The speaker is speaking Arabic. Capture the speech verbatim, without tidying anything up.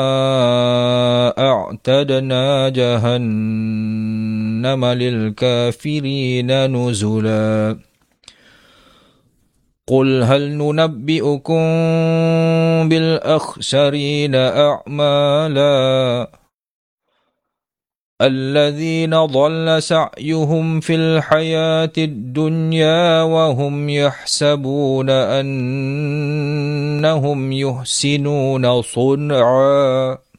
أعتدنا جهنم للكافرين نزلا قل هل ننبئكم بالأخسرين أعمالا الذين ضل سعيهم في الحياة الدنيا وهم يحسبون أنهم يحسنون صنعا